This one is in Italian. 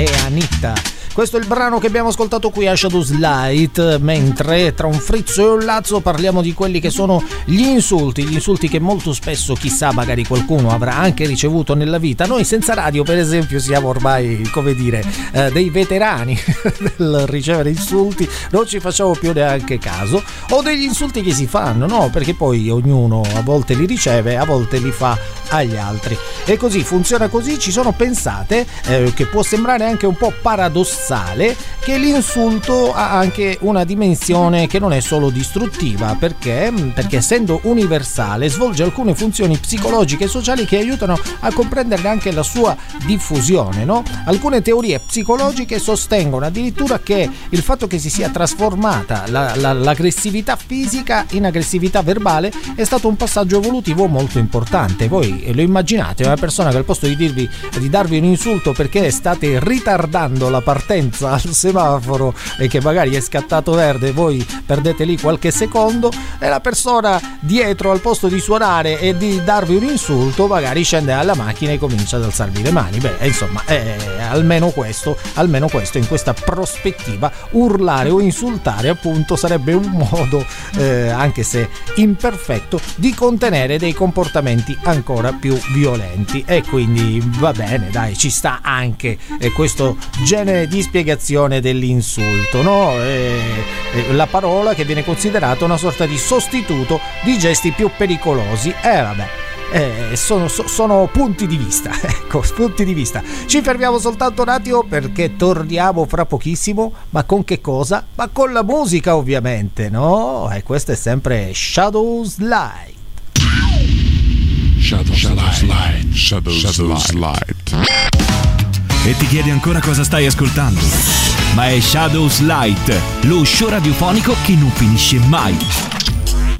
e Anitta. Questo è il brano che abbiamo ascoltato qui a Shadows Light, mentre tra un frizzo e un lazzo parliamo di quelli che sono gli insulti che molto spesso, chissà, magari qualcuno avrà anche ricevuto nella vita. Noi senza radio, per esempio, siamo ormai, come dire, dei veterani del ricevere insulti, non ci facciamo più neanche caso, o degli insulti che si fanno, no? Perché poi ognuno a volte li riceve, a volte li fa agli altri. E così, funziona così. Ci sono pensate che può sembrare anche un po' paradossale che l'insulto ha anche una dimensione che non è solo distruttiva, perché essendo universale svolge alcune funzioni psicologiche e sociali che aiutano a comprenderne anche la sua diffusione, no? Alcune teorie psicologiche sostengono addirittura che il fatto che si sia trasformata l'aggressività fisica in aggressività verbale è stato un passaggio evolutivo molto importante. Voi lo immaginate, una persona che al posto di darvi un insulto perché state ritardando la partenza al semaforo e che magari è scattato verde, voi perdete lì qualche secondo, e la persona dietro, al posto di suonare e di darvi un insulto, magari scende dalla macchina e comincia ad alzarvi le mani. Beh, insomma, almeno questo in questa prospettiva, urlare o insultare appunto sarebbe un modo, anche se imperfetto, di contenere dei comportamenti ancora più violenti. E quindi va bene, dai, ci sta anche questo genere di spiegazione dell'insulto, no? La parola che viene considerata una sorta di sostituto di gesti più pericolosi. Sono punti di vista, ecco, punti di vista. Ci fermiamo soltanto un attimo perché torniamo fra pochissimo, ma con che cosa? Ma con la musica, ovviamente, no? E questo è sempre Shadows Light. Shadows Light. E ti chiedi ancora cosa stai ascoltando? Ma è Shadows Light, lo show radiofonico che non finisce mai.